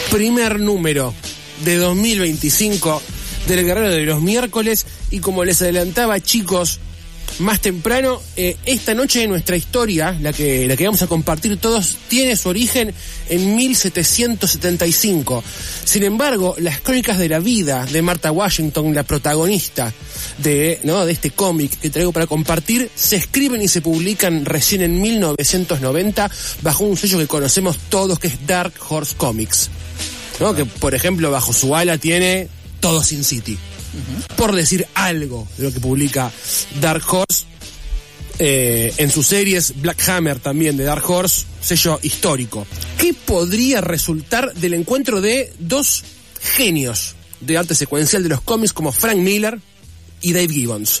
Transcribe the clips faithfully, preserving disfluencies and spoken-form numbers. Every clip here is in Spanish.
Primer número de dos mil veinticinco del Guerrero de los Miércoles, y como les adelantaba, chicos, más temprano, eh, esta noche nuestra historia, la que, la que vamos a compartir todos, tiene su origen en mil setecientos setenta y cinco. Sin embargo, las crónicas de la vida de Martha Washington, la protagonista de, ¿no? de este cómic que traigo para compartir, se escriben y se publican recién en mil novecientos noventa bajo un sello que conocemos todos, que es Dark Horse Comics, ¿no? Que, por ejemplo, bajo su ala tiene todo Sin City. Uh-huh. Por decir algo de lo que publica Dark Horse. Eh, en sus series, Black Hammer también de Dark Horse, sello histórico. ¿Qué podría resultar del encuentro de dos genios de arte secuencial de los cómics como Frank Miller y Dave Gibbons?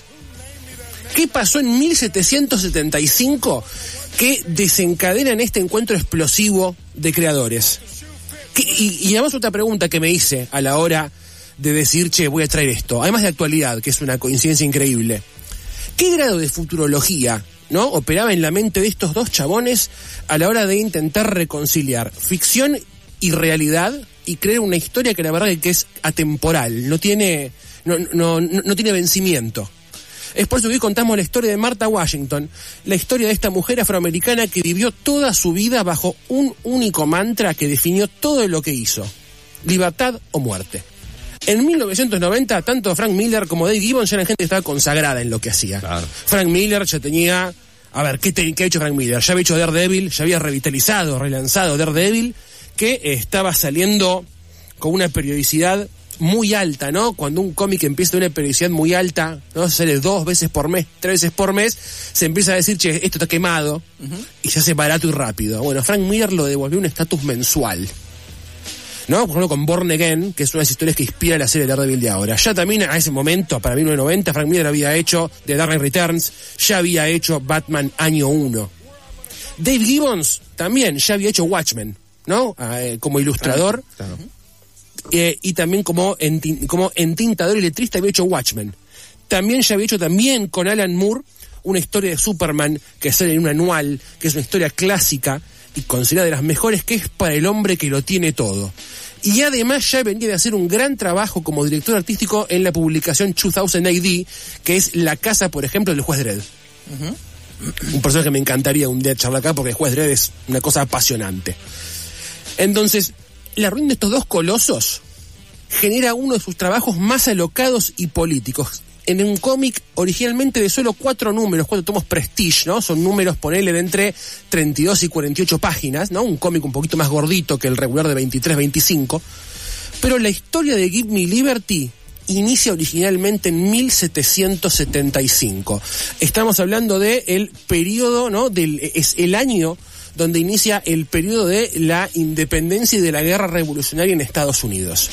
¿Qué pasó en mil setecientos setenta y cinco que desencadenan este encuentro explosivo de creadores? ¿Qué, y, y además otra pregunta que me hice a la hora de decir, che, voy a traer esto, además de actualidad, que es una coincidencia increíble. ¿Qué grado de futurología, ¿no? operaba en la mente de estos dos chabones a la hora de intentar reconciliar ficción y realidad y crear una historia que la verdad es que es atemporal, no tiene, no, no, no, no tiene vencimiento? Es por eso que hoy contamos la historia de Martha Washington, la historia de esta mujer afroamericana que vivió toda su vida bajo un único mantra que definió todo lo que hizo: libertad o muerte. En mil novecientos noventa, tanto Frank Miller como Dave Gibbons ya eran gente que estaba consagrada en lo que hacía. Claro. Frank Miller ya tenía... A ver, ¿qué, te, ¿qué ha hecho Frank Miller? Ya había hecho Daredevil, ya había revitalizado, relanzado Daredevil, que eh, estaba saliendo con una periodicidad muy alta, ¿no? Cuando un cómic empieza de una periodicidad muy alta, ¿no? Sale dos veces por mes, tres veces por mes, se empieza a decir, che, esto está quemado, uh-huh. y se hace barato y rápido. Bueno, Frank Miller lo devolvió un estatus mensual, ¿no? Por ejemplo, con Born Again, que es una de las historias que inspira la serie de Daredevil de ahora. Ya también a ese momento, para mil novecientos noventa, Frank Miller había hecho The Dark Knight Returns, ya había hecho Batman Año uno. Dave Gibbons también ya había hecho Watchmen, ¿no? Eh, como ilustrador. Claro, claro. Eh, y también como, enti- como entintador y letrista había hecho Watchmen. También ya había hecho también con Alan Moore una historia de Superman que sale en un anual, que es una historia clásica y considerada de las mejores, que es para el hombre que lo tiene todo. Y además ya venía de hacer un gran trabajo como director artístico en la publicación dos mil A D, que es la casa, por ejemplo, del Juez Dredd. Uh-huh. Un personaje que me encantaría un día charlar acá, porque el Juez Dredd es una cosa apasionante. Entonces, la reunión de estos dos colosos genera uno de sus trabajos más alocados y políticos. En un cómic originalmente de solo cuatro números, cuatro tomos Prestige, ¿no? Son números, ponele, de entre treinta y dos y cuarenta y ocho páginas, ¿no? Un cómic un poquito más gordito que el regular de veintitrés, veinticinco. Pero la historia de Give Me Liberty inicia originalmente en mil setecientos setenta y cinco. Estamos hablando de el periodo, ¿no? Del, es el año donde inicia el periodo de la independencia y de la guerra revolucionaria en Estados Unidos.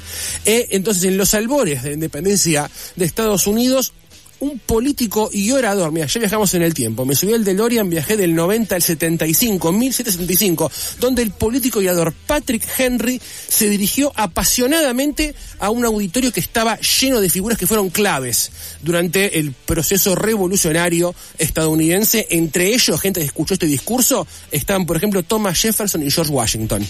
Eh, entonces, en los albores de la independencia de Estados Unidos, un político y orador, mira, ya viajamos en el tiempo, me subí al DeLorean, viajé del noventa al setenta y cinco, mil setecientos setenta y cinco, donde el político y orador Patrick Henry se dirigió apasionadamente a un auditorio que estaba lleno de figuras que fueron claves durante el proceso revolucionario estadounidense. Entre ellos, gente que escuchó este discurso, estaban, por ejemplo, Thomas Jefferson y George Washington.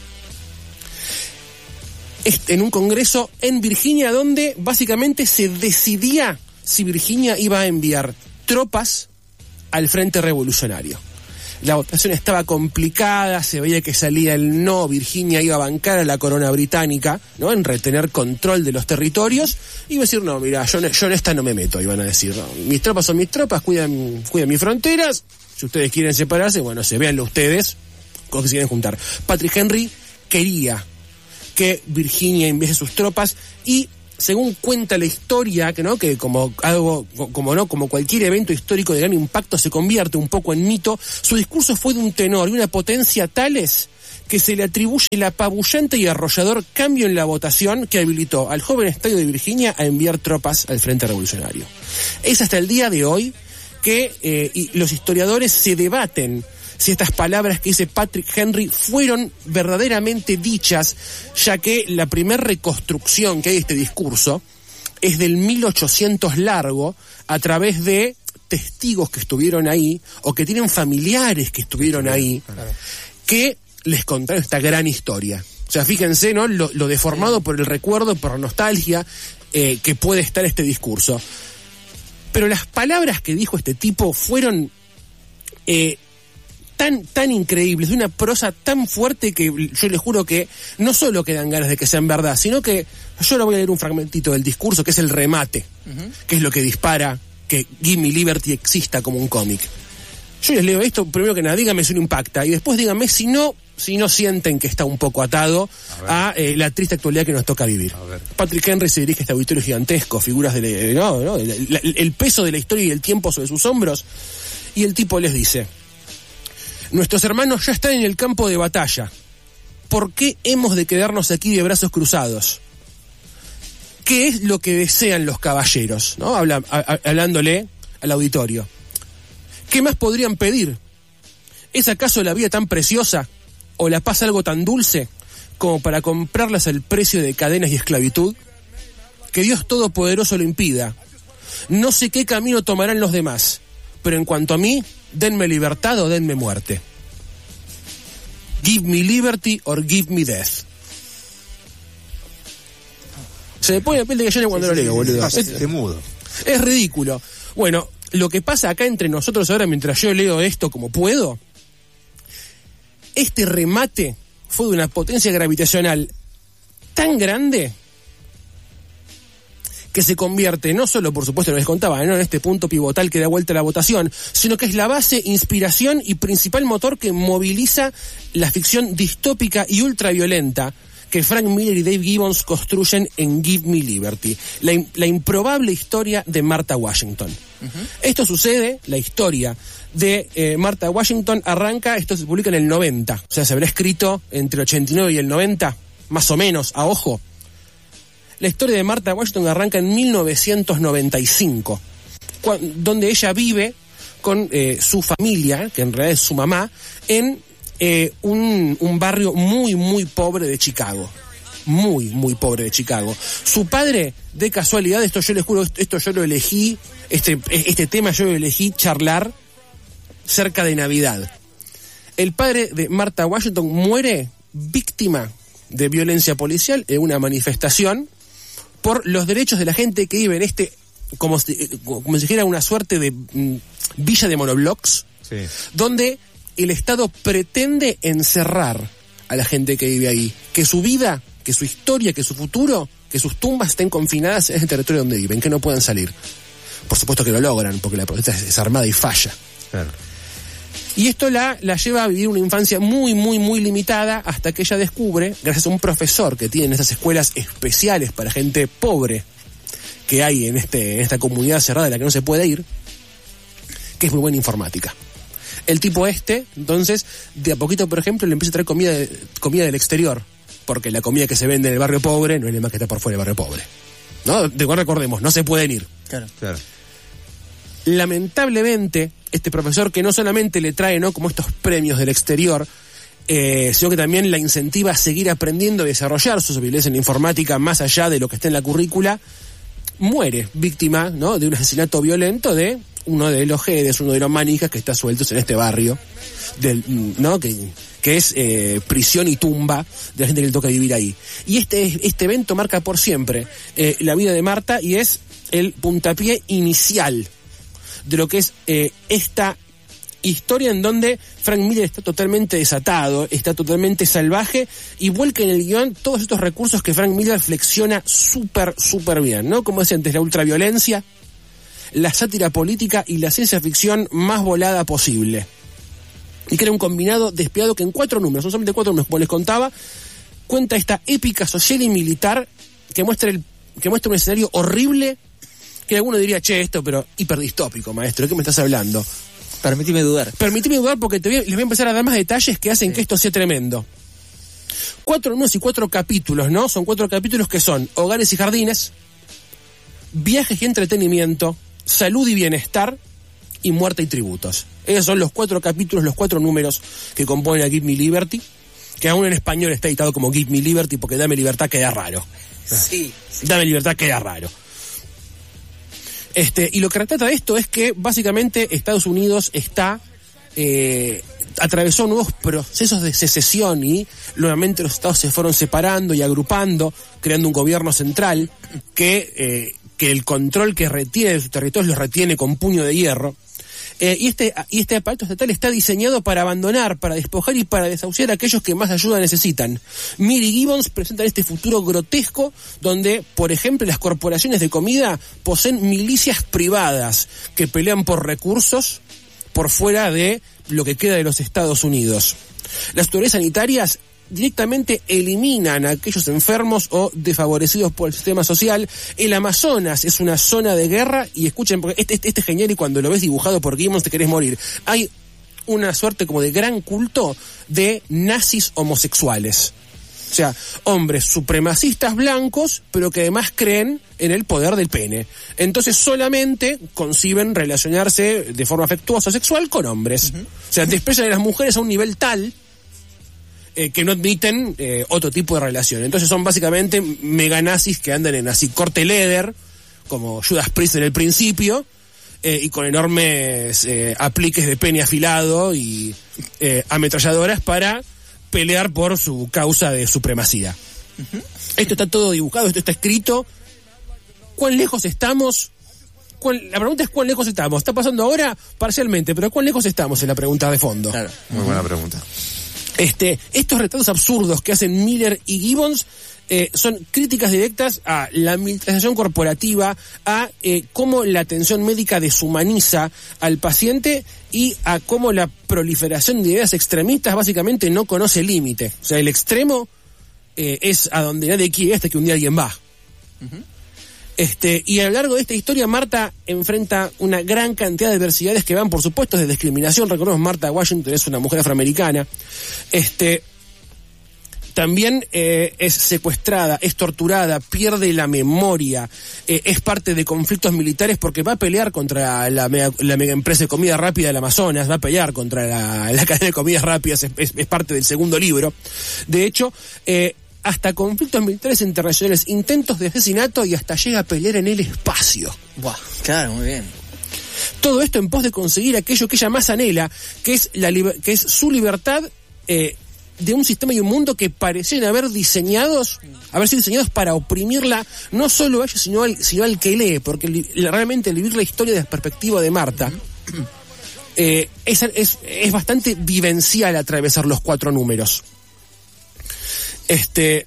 En un congreso en Virginia donde básicamente se decidía si Virginia iba a enviar tropas al frente revolucionario. La votación estaba complicada, se veía que salía el no, Virginia iba a bancar a la corona británica, ¿no? En retener control de los territorios, y iba a decir, no, mira, yo, yo en esta no me meto, iban a decir, no, mis tropas son mis tropas, cuidan, cuidan mis fronteras, si ustedes quieren separarse, bueno, se véanlo ustedes, con que se quieren juntar. Patrick Henry quería que Virginia envíe sus tropas, y según cuenta la historia, que no, que como algo, como no, como cualquier evento histórico de gran impacto se convierte un poco en mito, su discurso fue de un tenor y una potencia tales que se le atribuye el apabullante y arrollador cambio en la votación que habilitó al joven estado de Virginia a enviar tropas al frente revolucionario. Es hasta el día de hoy que eh, y los historiadores se debaten si estas palabras que dice Patrick Henry fueron verdaderamente dichas, ya que la primera reconstrucción que hay de este discurso es del mil ochocientos largo, a través de testigos que estuvieron ahí, o que tienen familiares que estuvieron ahí, que les contaron esta gran historia. O sea, fíjense, ¿no? Lo, lo deformado por el recuerdo, por la nostalgia, eh, que puede estar este discurso. Pero las palabras que dijo este tipo fueron eh, tan, tan increíbles, de una prosa tan fuerte que yo le juro que no solo quedan ganas de que sean verdad, sino que yo le voy a leer un fragmentito del discurso, que es el remate, uh-huh. que es lo que dispara que Give Me Liberty exista como un cómic. Yo les leo esto, primero que nada, díganme si no impacta, y después díganme si no, si no sienten que está un poco atado a, a eh, la triste actualidad que nos toca vivir. Patrick Henry se dirige a este auditorio gigantesco, figuras de no, no, el, el, el peso de la historia y el tiempo sobre sus hombros, y el tipo les dice: nuestros hermanos ya están en el campo de batalla. ¿Por qué hemos de quedarnos aquí de brazos cruzados? ¿Qué es lo que desean los caballeros? ¿No? Habla, a, a, hablándole al auditorio. ¿Qué más podrían pedir? ¿Es acaso la vida tan preciosa o la paz algo tan dulce como para comprarlas al precio de cadenas y esclavitud? Que Dios Todopoderoso lo impida. No sé qué camino tomarán los demás, pero en cuanto a mí, denme libertad o denme muerte. Give me liberty or give me death. Se me pone la piel de gallina cuando sí, lo leo, sí, boludo. Sí, es, mudo. Es ridículo. Bueno, lo que pasa acá entre nosotros ahora, mientras yo leo esto como puedo, este remate fue de una potencia gravitacional tan grande que se convierte, no solo, por supuesto, lo les contaba, ¿no? en este punto pivotal que da vuelta a la votación, sino que es la base, inspiración y principal motor que moviliza la ficción distópica y ultraviolenta que Frank Miller y Dave Gibbons construyen en Give Me Liberty, la, la improbable historia de Martha Washington. Uh-huh. Esto sucede, la historia de eh, Martha Washington arranca, esto se publica en el noventa, o sea, se habrá escrito entre el ochenta y nueve y el noventa, más o menos, a ojo. La historia de Martha Washington arranca en mil novecientos noventa y cinco, cuando, donde ella vive con eh, su familia, que en realidad es su mamá, en eh, un, un barrio muy, muy pobre de Chicago. Muy, muy pobre de Chicago. Su padre, de casualidad, esto yo les juro, esto yo lo elegí, este, este tema yo lo elegí charlar cerca de Navidad. El padre de Martha Washington muere víctima de violencia policial en una manifestación por los derechos de la gente que vive en este, como si, como si dijera una suerte de mm, villa de monoblocks, sí. donde el Estado pretende encerrar a la gente que vive ahí, que su vida, que su historia, que su futuro, que sus tumbas estén confinadas en ese territorio donde viven, que no puedan salir. Por supuesto que lo logran, porque la protesta es, es armada y falla. Claro. Y esto la, la lleva a vivir una infancia muy, muy, muy limitada hasta que ella descubre, gracias a un profesor que tiene en esas escuelas especiales para gente pobre que hay en, este, en esta comunidad cerrada de la que no se puede ir, que es muy buena informática. El tipo este, entonces, de a poquito, por ejemplo, le empieza a traer comida, de, comida del exterior, porque la comida que se vende en el barrio pobre no es la más que está por fuera del barrio pobre. ¿No? De igual recordemos, no se pueden ir. Claro, claro. Lamentablemente, este profesor que no solamente le trae, ¿no?, como estos premios del exterior, eh, sino que también la incentiva a seguir aprendiendo y desarrollar sus habilidades en la informática más allá de lo que está en la currícula, muere víctima, ¿no?, de un asesinato violento de uno de los jedes, uno de los manijas que está sueltos en este barrio, del, ¿no?, que, que es eh, prisión y tumba de la gente que le toca vivir ahí. Y este, este evento marca por siempre eh, la vida de Martha y es el puntapié inicial de lo que es eh, esta historia en donde Frank Miller está totalmente desatado, está totalmente salvaje y vuelca en el guión todos estos recursos que Frank Miller flexiona súper, súper bien, ¿no? Como decía antes, la ultraviolencia, la sátira política y la ciencia ficción más volada posible. Y que era un combinado despiadado que en cuatro números, no solamente cuatro números, como les contaba, cuenta esta épica social y militar que muestra, el, que muestra un escenario horrible que alguno diría, che, esto, pero hiperdistópico, maestro, ¿de qué me estás hablando? Permíteme dudar. Permíteme dudar porque te voy a, les voy a empezar a dar más detalles que hacen sí. que esto sea tremendo. Cuatro números y cuatro capítulos, ¿no? Son cuatro capítulos que son Hogares y Jardines, Viajes y Entretenimiento, Salud y Bienestar y Muerte y Tributos. Esos son los cuatro capítulos, los cuatro números que componen a Give Me Liberty, que aún en español está editado como Give Me Liberty porque Dame Libertad queda raro. Sí. sí. Dame Libertad queda raro. Este, y lo que retrata de esto es que básicamente Estados Unidos está eh, atravesó nuevos procesos de secesión y nuevamente los estados se fueron separando y agrupando, creando un gobierno central que, eh, que el control que retiene de sus territorios los retiene con puño de hierro. Eh, y este y este aparato estatal está diseñado para abandonar, para despojar y para desahuciar a aquellos que más ayuda necesitan. Mir y Gibbons presentan este futuro grotesco donde, por ejemplo, las corporaciones de comida poseen milicias privadas que pelean por recursos por fuera de lo que queda de los Estados Unidos. Las autoridades sanitarias directamente eliminan a aquellos enfermos o desfavorecidos por el sistema social. El Amazonas es una zona de guerra y escuchen, porque este, este, este es genial y cuando lo ves dibujado por Gibbons te querés morir. Hay una suerte como de gran culto de nazis homosexuales. O sea, hombres supremacistas blancos, pero que además creen en el poder del pene. Entonces solamente conciben relacionarse de forma afectuosa sexual con hombres. Uh-huh. O sea, desprecian a las mujeres a un nivel tal eh, que no admiten eh, otro tipo de relación. Entonces son básicamente meganazis que andan en así corte leather, como Judas Priest en el principio, eh, y con enormes eh, apliques de pene afilado y eh, ametralladoras para pelear por su causa de supremacía. Uh-huh. Esto está todo dibujado, esto está escrito. ¿Cuán lejos estamos? ¿Cuán, la pregunta es ¿cuán lejos estamos? Está pasando ahora parcialmente, pero ¿cuán lejos estamos? Es la pregunta de fondo. Claro, muy buena pregunta. Este, estos retratos absurdos que hacen Miller y Gibbons eh, son críticas directas a la militarización corporativa, a eh, cómo la atención médica deshumaniza al paciente y a cómo la proliferación de ideas extremistas básicamente no conoce límite. O sea, el extremo eh, es a donde nadie quiere hasta que un día alguien va. Uh-huh. Este, y a lo largo de esta historia Marta enfrenta una gran cantidad de adversidades que van, por supuesto, de discriminación. Recordemos, Marta Washington es una mujer afroamericana. Este, también eh, es secuestrada, es torturada, pierde la memoria, eh, es parte de conflictos militares porque va a pelear contra la mega, la mega empresa de comida rápida del Amazonas, va a pelear contra la, la cadena de comidas rápidas, es, es, es parte del segundo libro. De hecho, eh, hasta conflictos militares internacionales, intentos de asesinato y hasta llega a pelear en el espacio. Buah, claro, muy bien. Todo esto en pos de conseguir aquello que ella más anhela, que es la liber- que es su libertad eh, de un sistema y un mundo que parecen haber diseñados, haber sido diseñados para oprimirla, no solo a ella, sino al, sino al que lee, porque li- realmente el vivir la historia desde la perspectiva de Marta eh, es, es, es bastante vivencial atravesar los cuatro números. Este,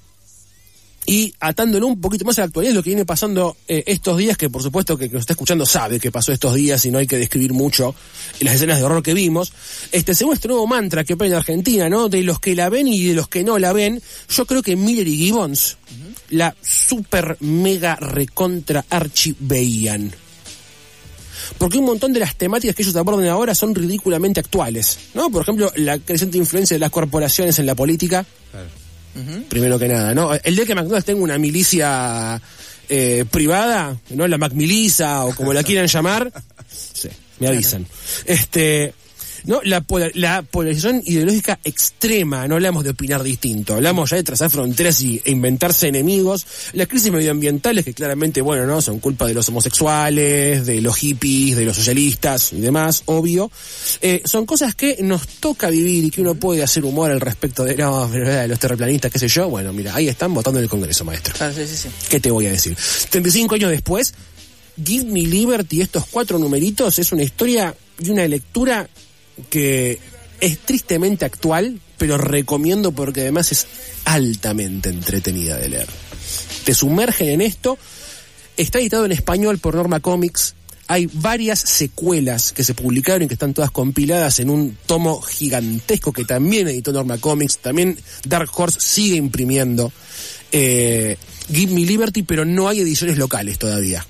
y atándolo un poquito más a la actualidad, lo que viene pasando eh, estos días, que por supuesto que, que nos está escuchando sabe que pasó estos días y no hay que describir mucho las escenas de horror que vimos. Este, según este nuevo mantra que hay en Argentina, ¿no? De los que la ven y de los que no la ven, yo creo que Miller y Gibbons uh-huh. la super mega recontra archi veían. Porque un montón de las temáticas que ellos abordan ahora son ridículamente actuales, ¿no? Por ejemplo, la creciente influencia de las corporaciones en la política. Claro. Uh-huh. Primero que nada, ¿no? El día que McDonald's tenga una milicia eh, privada, ¿no? La McMilisa o como la quieran llamar, sí, me avisan. Este, ¿no? La, polar, la polarización ideológica extrema, no hablamos de opinar distinto, hablamos ya de trazar fronteras y, e inventarse enemigos. Las crisis medioambientales que claramente, bueno, ¿no? Son culpa de los homosexuales, de los hippies, de los socialistas y demás, obvio. Eh, son cosas que nos toca vivir y que uno puede hacer humor al respecto de, no, de los terraplanistas, qué sé yo. Bueno, mira, ahí están votando en el Congreso, maestro. Claro, sí, sí, sí. ¿Qué te voy a decir? treinta y cinco años después, Give Me Liberty, estos cuatro numeritos, es una historia y una lectura que es tristemente actual, pero recomiendo porque además es altamente entretenida de leer. Te sumergen en esto. Está editado en español por Norma Comics. Hay varias secuelas que se publicaron y que están todas compiladas en un tomo gigantesco que también editó Norma Comics. También Dark Horse sigue imprimiendo eh, Give Me Liberty, pero no hay ediciones locales todavía.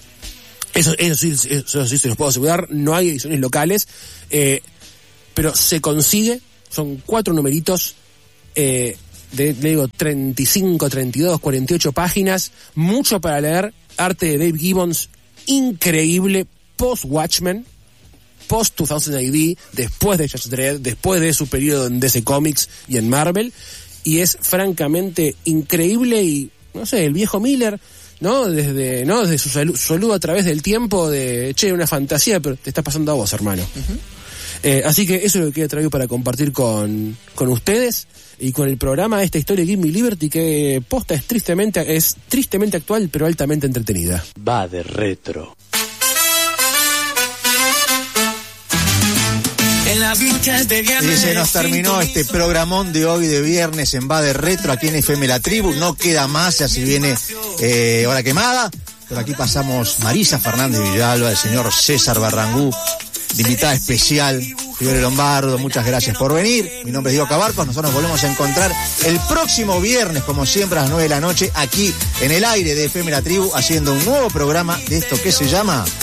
Eso, eso, sí, eso sí se los puedo asegurar, no hay ediciones locales, eh, pero se consigue. Son cuatro numeritos eh, de, le digo, treinta y cinco, treinta y dos, cuarenta y ocho páginas, mucho para leer, arte de Dave Gibbons, increíble, post-Watchmen, post-dos mil A D, después de Judge Dredd, después de su periodo en D C Comics y en Marvel, y es francamente increíble. Y, no sé, el viejo Miller, ¿no? Desde, ¿no? Desde su saludo, saludo a través del tiempo de, che, una fantasía, pero te está pasando a vos, hermano. Uh-huh. Eh, así que eso es lo que queda traído para compartir con, con ustedes y con el programa Esta Historia Give Me Liberty, que posta es tristemente, es tristemente actual pero altamente entretenida. Va de retro. Y se nos terminó este programón de hoy de viernes en Va de Retro aquí en F M La Tribu. No queda más, ya se viene eh, Hora Quemada. Pero aquí pasamos Marisa Fernández Villalba, el señor César Barrangú, de invitada especial, Fiore Lombardo. Muchas gracias por venir. Mi nombre es Diego Cabarcos. Nosotros nos volvemos a encontrar el próximo viernes, como siempre, a las nueve de la noche, aquí en el aire de F M La Tribu, haciendo un nuevo programa de esto que se llama